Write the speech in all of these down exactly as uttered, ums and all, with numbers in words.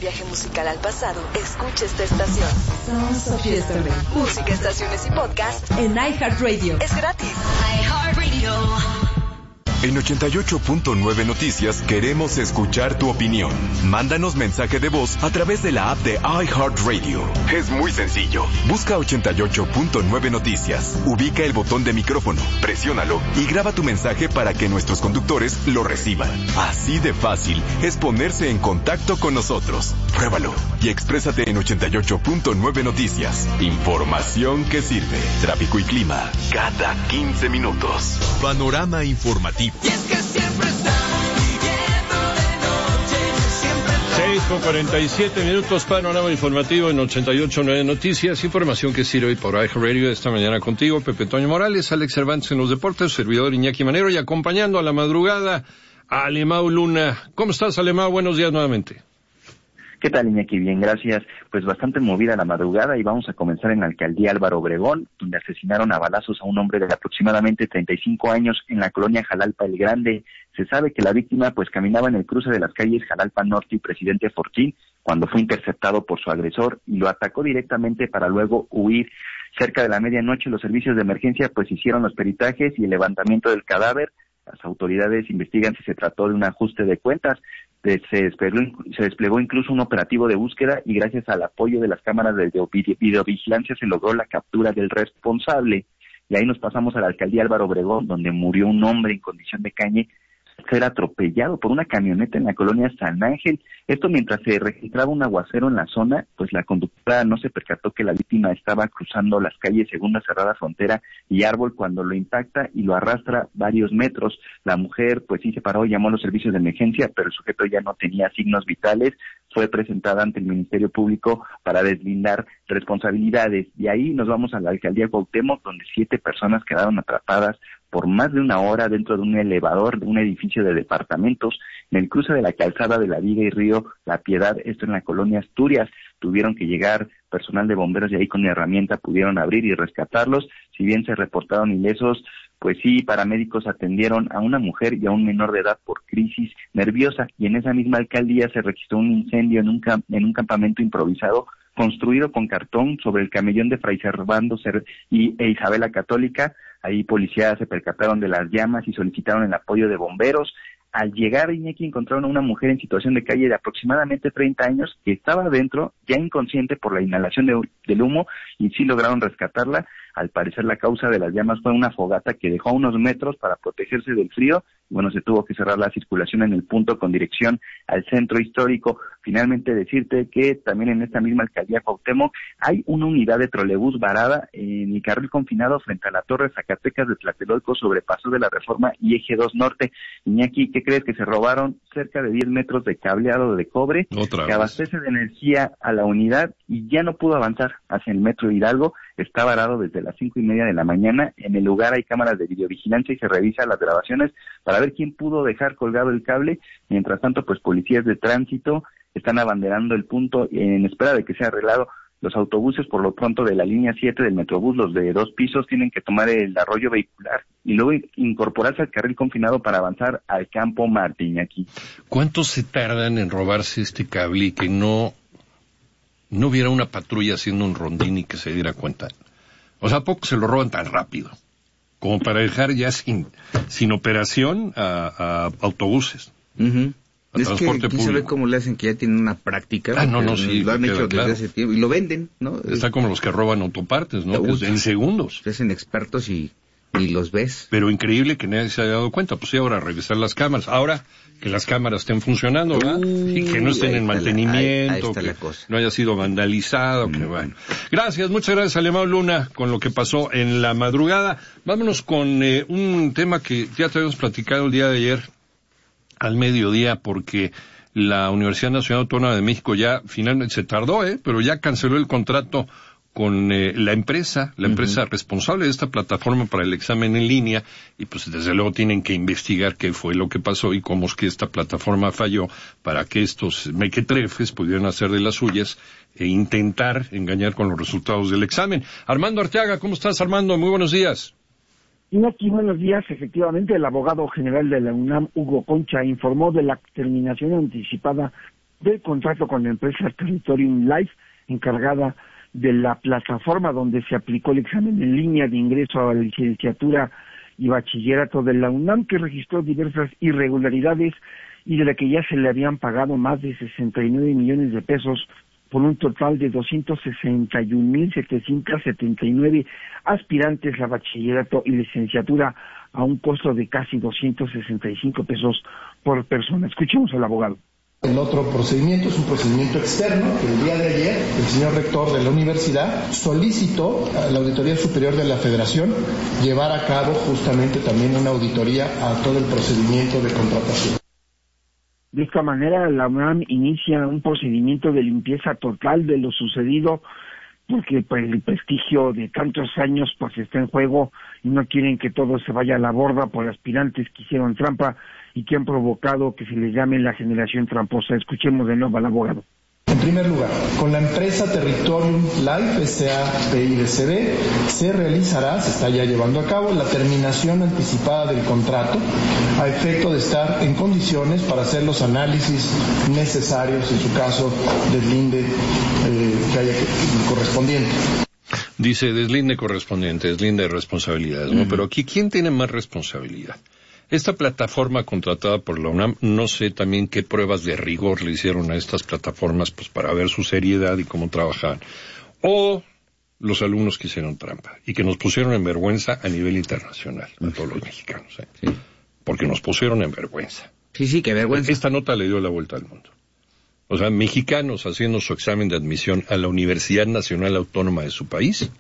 viaje musical al pasado, escucha esta estación. Songs of Yesterday. Música, estaciones y podcast en iHeartRadio. Es gratis. iHeartRadio. En ochenta y ocho punto nueve Noticias queremos escuchar tu opinión. Mándanos mensaje de voz a través de la app de iHeartRadio. Es muy sencillo. Busca ochenta y ocho punto nueve Noticias. Ubica el botón de micrófono, presiónalo y graba tu mensaje para que nuestros conductores lo reciban. Así de fácil es ponerse en contacto con nosotros. Pruébalo y exprésate en ochenta y ocho punto nueve Noticias. Información que sirve. Tráfico y clima cada quince minutos. Panorama informativo. Y es que siempre estamos viviendo de noche, siempre seis con cuarenta y siete minutos, panorama informativo en ochenta y ocho punto nueve Noticias, información que sirve hoy por iHeartRadio esta mañana contigo, Pepe Toño Morales, Alex Cervantes en los deportes, servidor Iñaki Manero y acompañando a la madrugada a Alemão Luna. ¿Cómo estás, Alemão? Buenos días nuevamente. ¿Qué tal, Iñaki? Bien, gracias. Pues bastante movida la madrugada y vamos a comenzar en la alcaldía Álvaro Obregón, donde asesinaron a balazos a un hombre de aproximadamente treinta y cinco años en la colonia Jalalpa el Grande. Se sabe que la víctima pues caminaba en el cruce de las calles Jalalpa Norte y Presidente Fortín cuando fue interceptado por su agresor y lo atacó directamente para luego huir. Cerca de la medianoche los servicios de emergencia pues hicieron los peritajes y el levantamiento del cadáver. Las autoridades investigan si se trató de un ajuste de cuentas. Se desplegó, se desplegó incluso un operativo de búsqueda y gracias al apoyo de las cámaras de videovigilancia se logró la captura del responsable. Y ahí nos pasamos a la alcaldía Álvaro Obregón, donde murió un hombre en condición de calle ser atropellado por una camioneta en la colonia San Ángel. Esto mientras se registraba un aguacero en la zona, pues la conductora no se percató que la víctima estaba cruzando las calles Segunda Cerrada Frontera y Árbol cuando lo impacta y lo arrastra varios metros. La mujer pues sí se paró y llamó a los servicios de emergencia, pero el sujeto ya no tenía signos vitales. Fue presentada ante el Ministerio Público para deslindar responsabilidades. Y ahí nos vamos a la alcaldía Cuauhtémoc, donde siete personas quedaron atrapadas por más de una hora dentro de un elevador de un edificio de departamentos en el cruce de la calzada de la Viga y Río La Piedad, esto en la colonia Asturias. Tuvieron que llegar personal de bomberos y ahí con herramienta pudieron abrir y rescatarlos. Si bien se reportaron ilesos, pues sí, paramédicos atendieron a una mujer y a un menor de edad por crisis nerviosa. Y en esa misma alcaldía se registró un incendio en un, camp- en un campamento improvisado construido con cartón sobre el camellón de Fray Servando y e Isabela Católica. Ahí policías se percataron de las llamas y solicitaron el apoyo de bomberos. Al llegar, Iñaki, encontraron a una mujer en situación de calle de aproximadamente treinta años que estaba adentro, ya inconsciente por la inhalación de, del humo, y sí lograron rescatarla. Al parecer la causa de las llamas fue una fogata que dejó a unos metros para protegerse del frío. Bueno, se tuvo que cerrar la circulación en el punto con dirección al centro histórico. Finalmente decirte que también en esta misma alcaldía Cuauhtémoc hay una unidad de trolebús varada en el carril confinado frente a la Torre Zacatecas de Tlatelolco sobre Paso de la Reforma y Eje dos Norte. Iñaki, ¿qué crees? Que se robaron cerca de diez metros de cableado de cobre Otra que vez. abastece de energía a la unidad y ya no pudo avanzar hacia el metro Hidalgo. Está varado desde las cinco y media de la mañana. En el lugar hay cámaras de videovigilancia y se revisa las grabaciones para ver quién pudo dejar colgado el cable. Mientras tanto, pues policías de tránsito están abanderando el punto en espera de que sea arreglado. Los autobuses, por lo pronto, de la línea siete del Metrobús, los de dos pisos, tienen que tomar el arroyo vehicular y luego incorporarse al carril confinado para avanzar al Campo Martín aquí. ¿Cuánto se tardan en robarse este cable y que no, no hubiera una patrulla haciendo un rondín y que se diera cuenta? O sea, ¿a poco se lo roban tan rápido? Como para dejar ya sin, sin operación a, a autobuses. Uh-huh. A es transporte que aquí se ve público. cómo le hacen que ya tienen una práctica. Ah, no, no, sí, lo han me hecho queda desde claro. hace tiempo y lo venden, ¿no? Está como los que roban autopartes, ¿no? Uy. Que es en segundos. Se hacen expertos y, y los ves. Pero increíble que nadie se haya dado cuenta. Pues sí, ahora revisar las cámaras. Ahora que las cámaras estén funcionando, ¿verdad? Uy, Y que no estén ahí en está la- mantenimiento, ahí- ahí está que la cosa. no haya sido vandalizado, que Mm. bueno. Gracias, muchas gracias, Alemão Luna, con lo que pasó en la madrugada. Vámonos con eh, un tema que ya te habíamos platicado el día de ayer al mediodía, porque la Universidad Nacional Autónoma de México ya finalmente se tardó, ¿eh? Pero ya canceló el contrato con eh, la empresa, la empresa uh-huh. responsable de esta plataforma para el examen en línea, y pues desde luego tienen que investigar qué fue lo que pasó y cómo es que esta plataforma falló para que estos mequetrefes pudieran hacer de las suyas e intentar engañar con los resultados del examen. Armando Arteaga, ¿cómo estás, Armando? Muy buenos días. Iñaki, buenos días. Efectivamente, el abogado general de la UNAM, Hugo Concha, informó de la terminación anticipada del contrato con la empresa Territorium Life, encargada de la plataforma donde se aplicó el examen en línea de ingreso a la licenciatura y bachillerato de la UNAM, que registró diversas irregularidades y de la que ya se le habían pagado más de sesenta y nueve millones de pesos por un total de doscientos sesenta y un mil setecientos setenta y nueve aspirantes a bachillerato y licenciatura a un costo de casi doscientos sesenta y cinco pesos por persona. Escuchemos al abogado. El otro procedimiento es un procedimiento externo que el día de ayer el señor rector de la universidad solicitó a la Auditoría Superior de la Federación llevar a cabo justamente también una auditoría a todo el procedimiento de contratación. De esta manera, la UNAM inicia un procedimiento de limpieza total de lo sucedido, porque pues el prestigio de tantos años pues está en juego y no quieren que todo se vaya a la borda por aspirantes que hicieron trampa y que han provocado que se les llame la generación tramposa. Escuchemos de nuevo al abogado. En primer lugar, con la empresa Territorium Life S A P I D C B se realizará, se está ya llevando a cabo, la terminación anticipada del contrato a efecto de estar en condiciones para hacer los análisis necesarios, en su caso, deslinde eh, que haya correspondiente. Dice deslinde correspondiente, deslinde de responsabilidades, ¿no? Uh-huh. Pero aquí, ¿quién tiene más responsabilidad? Esta plataforma contratada por la UNAM, no sé también qué pruebas de rigor le hicieron a estas plataformas pues para ver su seriedad y cómo trabajaban. O los alumnos que hicieron trampa y que nos pusieron en vergüenza a nivel internacional, a todos los mexicanos. ¿eh? Sí. Porque nos pusieron en vergüenza. Sí, sí, qué vergüenza. Esta nota le dio la vuelta al mundo. O sea, mexicanos haciendo su examen de admisión a la Universidad Nacional Autónoma de su país,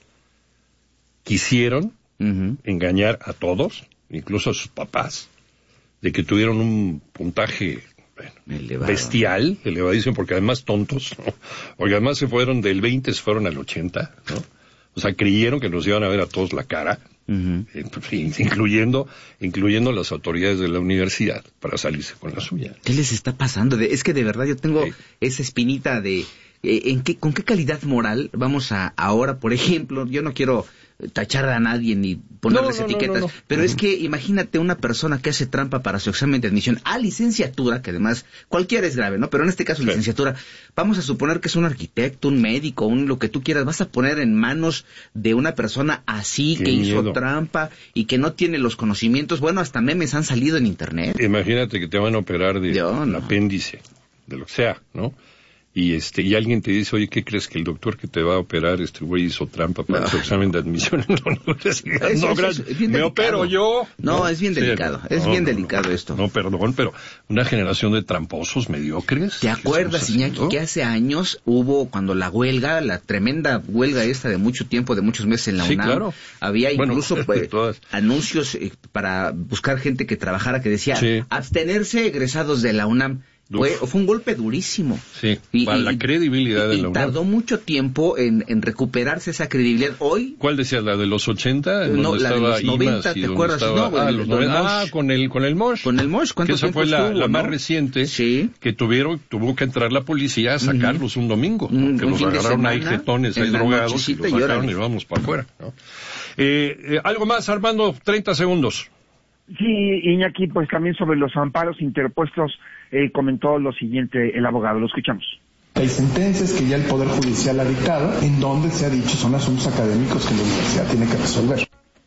quisieron uh-huh. engañar a todos, incluso a sus papás, de que tuvieron un puntaje bueno, bestial, elevadísimo, porque además tontos, ¿no? Porque además se fueron del veinte, se fueron al ochenta, ¿no? O sea, creyeron que nos iban a ver a todos la cara, uh-huh. incluyendo incluyendo las autoridades de la universidad, para salirse con la suya. ¿Qué les está pasando? De, es que de verdad yo tengo sí. esa espinita de... Eh, ¿en qué, ¿Con qué calidad moral vamos a ahora, por ejemplo, yo no quiero tachar a nadie ni ponerles no, no, etiquetas, no, no, no. pero uh-huh. es que imagínate una persona que hace trampa para su examen de admisión a licenciatura, que además cualquiera es grave, ¿no? Pero en este caso sí. licenciatura, vamos a suponer que es un arquitecto, un médico, un lo que tú quieras, vas a poner en manos de una persona así Qué que miedo. hizo trampa y que no tiene los conocimientos, bueno, hasta memes han salido en internet. Imagínate que te van a operar de Yo, un no. apéndice, de lo que sea, ¿no? Y este y alguien te dice, oye, ¿qué crees? Que el doctor que te va a operar, este güey hizo trampa para no. su examen de admisión en la universidad. Eso, no, eso, gracias. Es me delicado. opero yo. No, no, es bien sí, delicado, es no, bien no, delicado no, esto. No, perdón, pero una generación de tramposos mediocres. ¿Te acuerdas, Iñaki, que hace años hubo, cuando la huelga, la tremenda huelga esta de mucho tiempo, de muchos meses en la sí, UNAM, claro. había incluso bueno, pues, anuncios eh, para buscar gente que trabajara que decía, sí. abstenerse egresados de la UNAM. Fue, fue un golpe durísimo. Sí, y, para y, la credibilidad y, de la y UNAM. tardó mucho tiempo en, en recuperarse esa credibilidad. Hoy... ¿Cuál decías? ¿La de los ochenta? No, la de los noventa, ¿te acuerdas? Estaba, no, ah, los noventa. Ah, con el, con el Mosh. Con el Mosh, ¿cuánto que esa tiempo fue la, estuvo, la ¿no? más reciente. Sí. Que tuvieron, tuvo que entrar la policía a sacarlos uh-huh. un domingo. ¿no? Un, que un los agarraron ahí jetones, ahí drogados, y los sacaron y vamos para afuera. ¿no? Eh, eh, algo más, Armando, treinta segundos. Sí, Iñaki, pues también sobre los amparos interpuestos eh, comentó lo siguiente el abogado, lo escuchamos. Hay sentencias que ya el Poder Judicial ha dictado, en donde se ha dicho son asuntos académicos que la universidad tiene que resolver.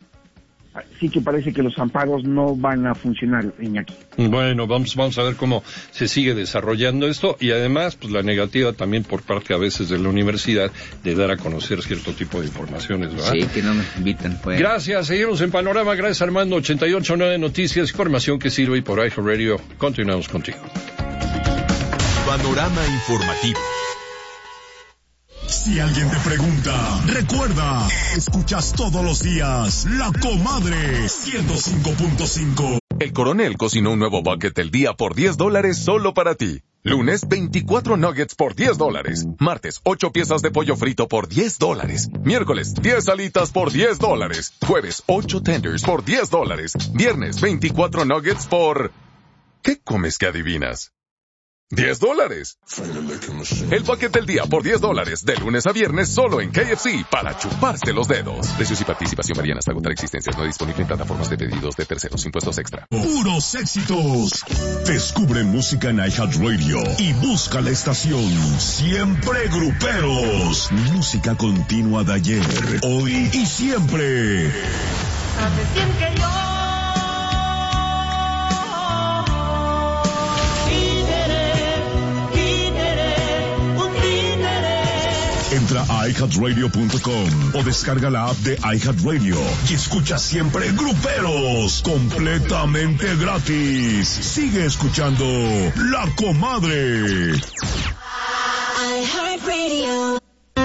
Sí que parece que los amparos no van a funcionar, Iñaki. Bueno, vamos vamos a ver cómo se sigue desarrollando esto y además pues la negativa también por parte a veces de la universidad de dar a conocer cierto tipo de informaciones, ¿verdad? Sí, que no nos invitan. Pues. Gracias, seguimos en Panorama, gracias Armando, ochenta y ocho punto nueve Noticias, información que sirve y por iHeartRadio, continuamos contigo. Panorama informativo. Si alguien te pregunta, recuerda, escuchas todos los días La Comadre ciento cinco punto cinco. El Coronel cocinó un nuevo bucket del día por diez dólares solo para ti. Lunes, veinticuatro nuggets por diez dólares. Martes, ocho piezas de pollo frito por diez dólares. Miércoles, diez alitas por diez dólares. Jueves, ocho tenders por diez dólares. Viernes, veinticuatro nuggets por... ¿Qué comes que adivinas? diez dólares. El paquete del día por diez dólares, de lunes a viernes, solo en K F C, para chuparse los dedos. Precios y participación varían hasta agotar existencias. No disponible en plataformas de pedidos de terceros. Impuestos extra. Puros éxitos. Descubre música en iHeartRadio y busca la estación Siempre Gruperos. Música continua de ayer, hoy y siempre. Hace siempre yo Entra a i heart radio punto com o descarga la app de iHeartRadio y escucha Siempre Gruperos completamente gratis. Sigue escuchando La Comadre. iHeartRadio.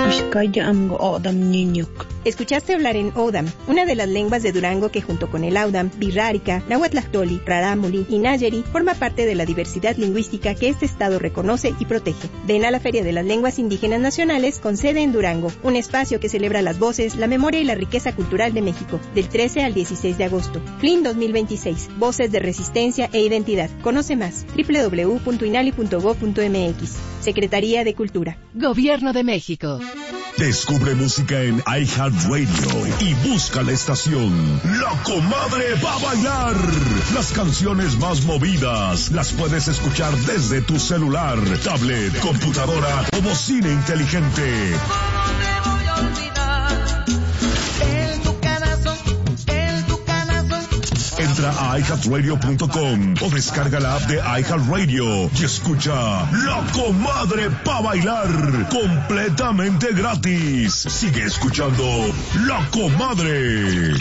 Escuchaste hablar en Odam, una de las lenguas de Durango que junto con el Audam, Birrárica, Nahuatlactoli, Rarámuri y Nayeri forma parte de la diversidad lingüística que este estado reconoce y protege. Ven a la Feria de las Lenguas Indígenas Nacionales con sede en Durango, un espacio que celebra las voces, la memoria y la riqueza cultural de México, del trece al dieciséis de agosto. F L I N dos mil veintiséis, Voces de Resistencia e Identidad. Conoce más, doble u doble u doble u punto inali punto gob punto m x. Secretaría de Cultura. Gobierno de México. Descubre música en iHeartRadio y busca la estación La Comadre va a bailar. Las canciones más movidas las puedes escuchar desde tu celular, tablet, computadora o bocina inteligente. Entra a i heart radio punto com o descarga la app de iHeartRadio y escucha La Comadre pa' bailar completamente gratis. Sigue escuchando La Comadre.